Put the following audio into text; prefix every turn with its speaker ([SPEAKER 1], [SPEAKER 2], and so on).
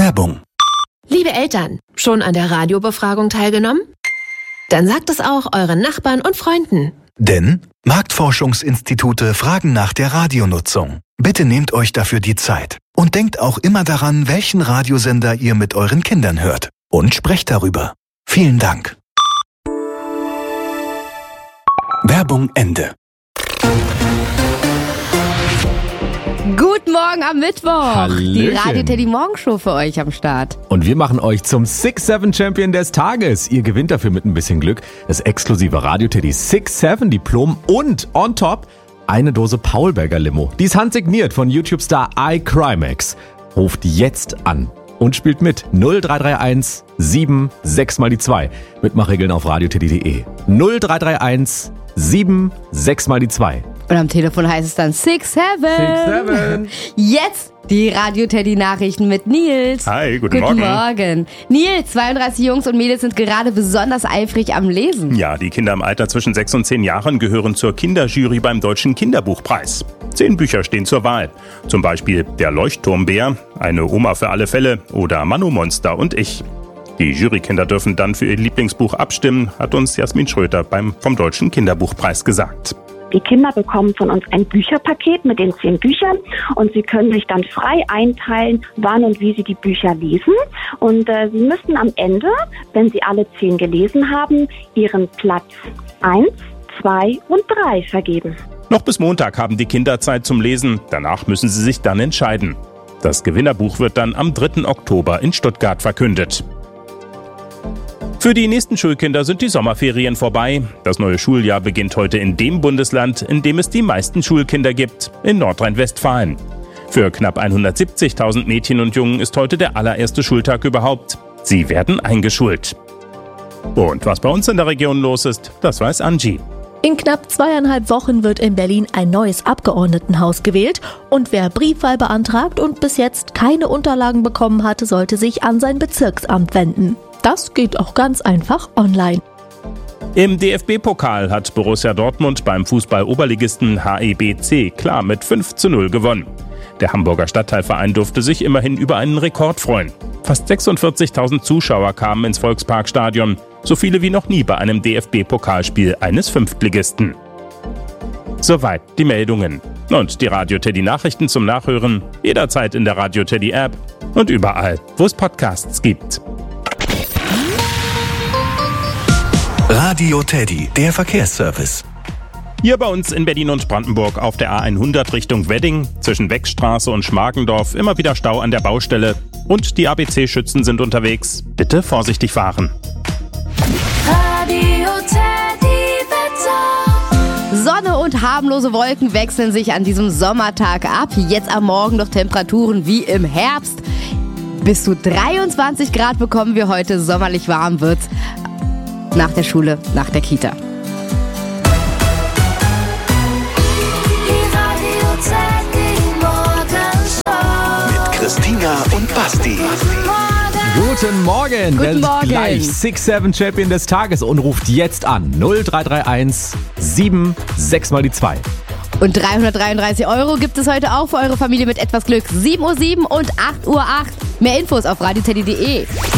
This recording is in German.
[SPEAKER 1] Werbung.
[SPEAKER 2] Liebe Eltern, schon an der Radiobefragung teilgenommen? Dann sagt es auch euren Nachbarn und Freunden.
[SPEAKER 1] Denn Marktforschungsinstitute fragen nach der Radionutzung. Bitte nehmt euch dafür die Zeit. Und denkt auch immer daran, welchen Radiosender ihr mit euren Kindern hört. Und sprecht darüber. Vielen Dank. Werbung Ende.
[SPEAKER 3] Guten Morgen am Mittwoch.
[SPEAKER 4] Hallöchen.
[SPEAKER 3] Die Radio Teddy Morgenshow für euch am Start.
[SPEAKER 4] Und wir machen euch zum 6-7 Champion des Tages. Ihr gewinnt dafür mit ein bisschen Glück das exklusive Radio Teddy 6-7 Diplom und on top eine Dose Paulberger Limo. Die ist handsigniert von YouTube-Star iCrimex. Ruft jetzt an und spielt mit 0331 76 mal die 2. Mitmachregeln auf radioteddy.de. 0331 76 mal die 2.
[SPEAKER 3] Und am Telefon heißt es dann 6-7.
[SPEAKER 4] 6-7.
[SPEAKER 3] Jetzt die Radio Teddy Nachrichten mit Nils.
[SPEAKER 5] Hi, guten Morgen.
[SPEAKER 3] Nils, 32 Jungs und Mädels sind gerade besonders eifrig am Lesen.
[SPEAKER 5] Ja, die Kinder im Alter zwischen 6 und 10 Jahren gehören zur Kinderjury beim Deutschen Kinderbuchpreis. 10 Bücher stehen zur Wahl. Zum Beispiel Der Leuchtturmbär, Eine Oma für alle Fälle oder Manu-Monster und ich. Die Jurykinder dürfen dann für ihr Lieblingsbuch abstimmen, hat uns Jasmin Schröter vom Deutschen Kinderbuchpreis gesagt.
[SPEAKER 6] Die Kinder bekommen von uns ein Bücherpaket mit den 10 Büchern und sie können sich dann frei einteilen, wann und wie sie die Bücher lesen. Und sie müssen am Ende, wenn sie alle 10 gelesen haben, ihren Platz 1, 2 und 3 vergeben.
[SPEAKER 5] Noch bis Montag haben die Kinder Zeit zum Lesen, danach müssen sie sich dann entscheiden. Das Gewinnerbuch wird dann am 3. Oktober in Stuttgart verkündet. Für die nächsten Schulkinder sind die Sommerferien vorbei. Das neue Schuljahr beginnt heute in dem Bundesland, in dem es die meisten Schulkinder gibt, in Nordrhein-Westfalen. Für knapp 170.000 Mädchen und Jungen ist heute der allererste Schultag überhaupt. Sie werden eingeschult. Und was bei uns in der Region los ist, das weiß Angie.
[SPEAKER 7] In knapp 2,5 Wochen wird in Berlin ein neues Abgeordnetenhaus gewählt und wer Briefwahl beantragt und bis jetzt keine Unterlagen bekommen hatte, sollte sich an sein Bezirksamt wenden. Das geht auch ganz einfach online.
[SPEAKER 5] Im DFB-Pokal hat Borussia Dortmund beim Fußball-Oberligisten HEBC klar mit 5:0 gewonnen. Der Hamburger Stadtteilverein durfte sich immerhin über einen Rekord freuen. Fast 46.000 Zuschauer kamen ins Volksparkstadion, so viele wie noch nie bei einem DFB-Pokalspiel eines Fünftligisten. Soweit die Meldungen. Und die Radio Teddy Nachrichten zum Nachhören jederzeit in der Radio Teddy App und überall, wo es Podcasts gibt.
[SPEAKER 1] Radio Teddy, der Verkehrsservice.
[SPEAKER 5] Hier bei uns in Berlin und Brandenburg auf der A100 Richtung Wedding, zwischen Weckstraße und Schmargendorf immer wieder Stau an der Baustelle. Und die ABC-Schützen sind unterwegs. Bitte vorsichtig fahren.
[SPEAKER 8] Radio Teddy Wetter.
[SPEAKER 3] Sonne und harmlose Wolken wechseln sich an diesem Sommertag ab. Jetzt am Morgen noch Temperaturen wie im Herbst. Bis zu 23 Grad bekommen wir heute. Sommerlich warm wird's nach der Schule, nach der Kita.
[SPEAKER 8] Die Radio Teddy Morgenshow.
[SPEAKER 1] Mit Christina und Basti.
[SPEAKER 4] Guten Morgen.
[SPEAKER 3] Guten
[SPEAKER 4] Wer ist
[SPEAKER 3] Morgen.
[SPEAKER 4] gleich 6-7 Champion des Tages und ruft jetzt an 0331 76 mal die 2.
[SPEAKER 3] Und 333 € gibt es heute auch für eure Familie mit etwas Glück. 7:07 Uhr und 8:08 Uhr. Mehr Infos auf radioteddy.de.